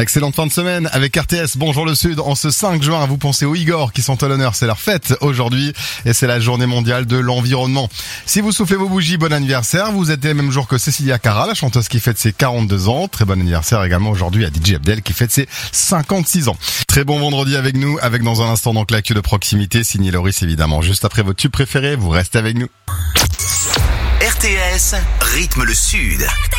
Excellente fin de semaine avec RTS. Bonjour le Sud. En ce 5 juin, vous pensez aux Igor qui sont à l'honneur. C'est leur fête aujourd'hui et c'est la journée mondiale de l'environnement. Si vous soufflez vos bougies, bon anniversaire. Vous êtes les mêmes jours que Cecilia Cara, la chanteuse qui fête ses 42 ans. Très bon anniversaire également aujourd'hui à DJ Abdel qui fête ses 56 ans. Très bon vendredi avec nous, avec dans un instant donc l'actu de proximité, signé Loris évidemment. Juste après vos tubes préférés, vous restez avec nous. RTS rythme le Sud.